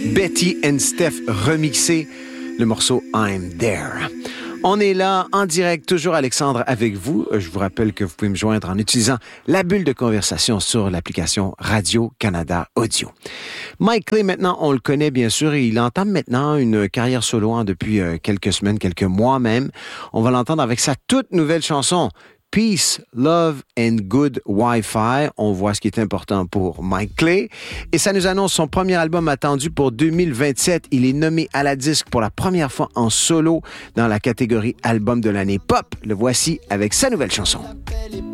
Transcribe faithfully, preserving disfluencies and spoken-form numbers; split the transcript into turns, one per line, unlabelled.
Betty and Steph remixé le morceau I'm There. On est là en direct, toujours Alexandre avec vous. Je vous rappelle que vous pouvez me joindre en utilisant la bulle de conversation sur l'application Radio-Canada Audio. Mike Clay, maintenant, on le connaît bien sûr et il entame maintenant une carrière solo hein, depuis euh, quelques semaines, quelques mois même. On va l'entendre avec sa toute nouvelle chanson, Peace, Love and Good Wi-Fi. On voit ce qui est important pour Mike Clay. Et ça nous annonce son premier album attendu pour deux mille vingt-sept. Il est nommé à la disque pour la première fois en solo dans la catégorie Album de l'année pop. Le voici avec sa nouvelle chanson.